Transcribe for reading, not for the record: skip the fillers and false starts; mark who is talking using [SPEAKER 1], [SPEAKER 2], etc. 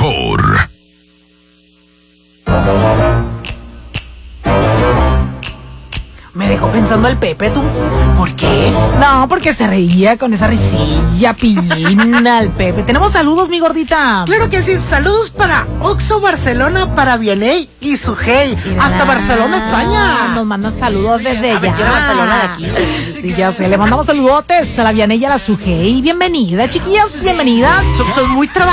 [SPEAKER 1] mejor.
[SPEAKER 2] Me dejó pensando el Pepe, ¿tú?
[SPEAKER 3] ¿Por qué?
[SPEAKER 2] No, porque se reía con esa risilla pillina el Pepe. ¿Tenemos saludos, mi gordita?
[SPEAKER 3] Claro que sí. Saludos para Oxo Barcelona, para Vianey y Sujei.
[SPEAKER 2] Mira,
[SPEAKER 3] Hasta Barcelona, España.
[SPEAKER 2] Nos mandan saludos desde
[SPEAKER 3] A ver
[SPEAKER 2] allá.
[SPEAKER 3] si era Barcelona de aquí.
[SPEAKER 2] Sí, ya sé. Le mandamos saludotes a la Vianey y a la Sujei. Bienvenida, chiquillas. Bienvenidas.
[SPEAKER 3] Son muy